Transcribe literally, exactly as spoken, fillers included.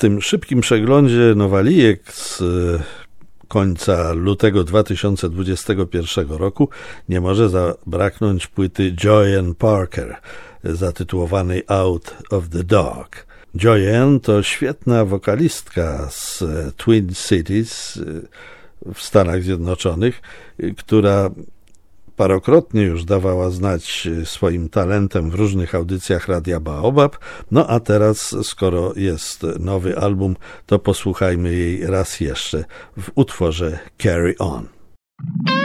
tym szybkim przeglądzie nowalijek z końca lutego dwa tysiące dwudziestego pierwszego roku nie może zabraknąć płyty Joyanne Parker zatytułowanej Out of the Dark. Joyanne to świetna wokalistka z Twin Cities w Stanach Zjednoczonych, która parokrotnie już dawała znać swoim talentem w różnych audycjach Radia Baobab, no a teraz, skoro jest nowy album, to posłuchajmy jej raz jeszcze w utworze Carry On.